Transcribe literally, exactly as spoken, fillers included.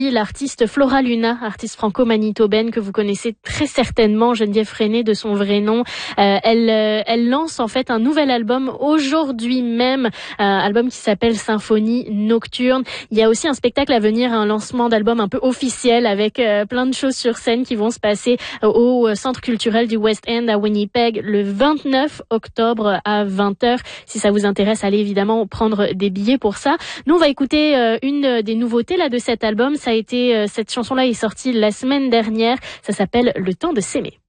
L'artiste Flora Luna, artiste franco-manitobaine que vous connaissez très certainement, Geneviève Freinet de son vrai nom. Euh, elle, euh, elle lance en fait un nouvel album aujourd'hui même, euh, album qui s'appelle Symphonie Nocturne. Il y a aussi un spectacle à venir, un lancement d'album un peu officiel avec euh, plein de choses sur scène qui vont se passer au Centre culturel du West End à Winnipeg le vingt-neuf octobre à vingt heures. Si ça vous intéresse, allez évidemment prendre des billets pour ça. Nous, on va écouter euh, une des nouveautés là de cet album. Ça a été, euh, cette chanson-là est sortie la semaine dernière. Ça s'appelle Le temps de s'aimer.